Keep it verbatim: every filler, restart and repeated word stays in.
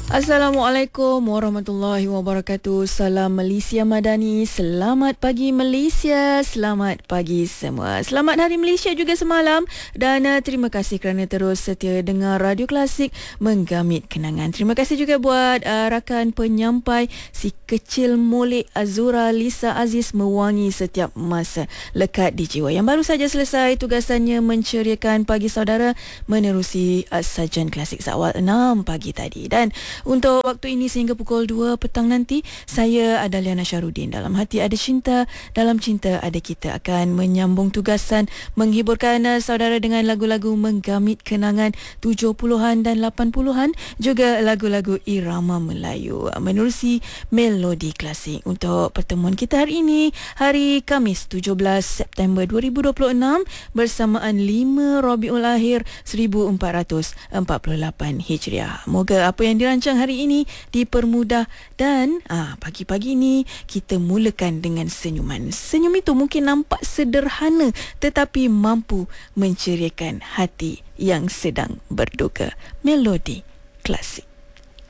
Assalamualaikum warahmatullahi wabarakatuh. Salam Malaysia Madani. Selamat pagi Malaysia. Selamat pagi semua. Selamat Hari Malaysia juga semalam. Dan uh, terima kasih kerana terus setia dengar Radio Klasik Menggamit Kenangan. Terima kasih juga buat uh, rakan penyampai si kecil molek Azura Lisa Aziz mewangi setiap masa lekat di jiwa. Yang baru saja selesai tugasannya menceriakan pagi saudara menerusi uh, sajian klasik seawal enam pagi tadi. Dan untuk waktu ini sehingga pukul dua petang nanti, saya Adaliana Syarudin. Dalam hati ada cinta, dalam cinta ada kita, akan menyambung tugasan menghiburkan saudara dengan lagu-lagu menggamit kenangan tujuh puluhan dan lapan puluhan, juga lagu-lagu irama Melayu menerusi melodi klasik. Untuk pertemuan kita hari ini, hari Khamis tujuh belas September dua ribu dua puluh enam bersamaan lima Rabiul Akhir seribu empat ratus empat puluh lapan Hijriah. Moga apa yang dirancang hari ini dipermudah dan ah, pagi-pagi ini kita mulakan dengan senyuman. Senyum itu mungkin nampak sederhana tetapi mampu menceriakan hati yang sedang berduka. Melodi klasik.